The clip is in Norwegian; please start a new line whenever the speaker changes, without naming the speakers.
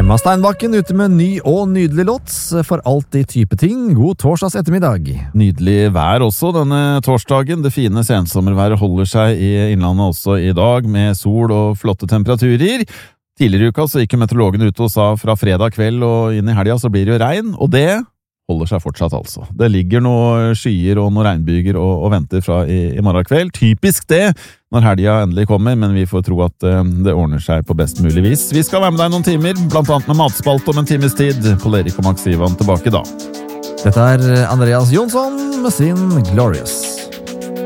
Emma Steinbakken ute med ny og nydelig låt for alt i type ting. God torsdags ettermiddag.
Nydelig vær også denne torsdagen. Det fine sensommerværet holder seg i innlandet også i dag, med sol og flotte temperaturer. Tidligere i uka så gikk meteorologen ut og sa fra fredag kveld og inn i helga så blir det jo regn, og det holder seg fortsatt altså. Det ligger noen skyer og noen regnbyger og venter fra i morgen kveld. Typisk det når helga endelig kommer, men vi får tro at det ordner seg på best mulig vis. Vi skal være med deg noen timer, blant annet med matspalt om en times tid. Polerik og Max Ivan tilbake da.
Dette er Andreas Jonsson med sin Glorious.